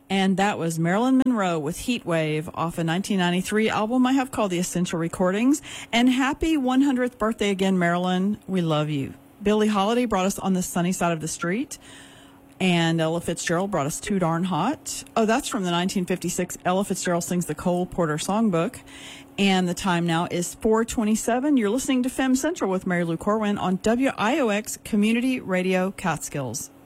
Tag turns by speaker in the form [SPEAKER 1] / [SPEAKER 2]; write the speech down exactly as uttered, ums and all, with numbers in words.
[SPEAKER 1] And that was Marilyn Monroe with Heat Wave off a nineteen ninety-three album I have called The Essential Recordings. And happy one hundredth birthday again, Marilyn. We love you. Billie Holiday brought us On the Sunny Side of the Street. And Ella Fitzgerald brought us Too Darn Hot. Oh, that's from the nineteen fifty-six Ella Fitzgerald Sings the Cole Porter Songbook. And the time now is four twenty-seven. You're listening to Femme Central with Mary Lou Corwin on W I O X Community Radio Catskills.